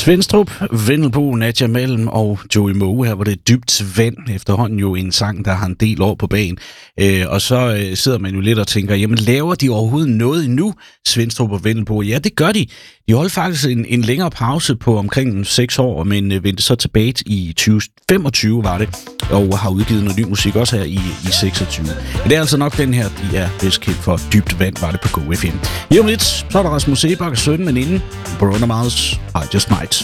Svenstrup, Vendelbo, Nadia Malm og Joey Moe. Her var det Dybt Vand, efterhånden jo en sang, der har en del år på bagen. Og så sidder man jo lidt og tænker, jamen laver de overhovedet noget endnu, Svenstrup og Vendelbo? Ja, det gør de. De holdt faktisk en længere pause på omkring 6 år, men vendte så tilbage i 2025 var det, og har udgivet noget ny musik også her i 26. Men det er altså nok den her, de er bedst kendt for. Dybt Vand var det på GoFM. Lige om lidt, så er der Rasmus Sebak og 17, men inden Bruno Mars, I Just Might.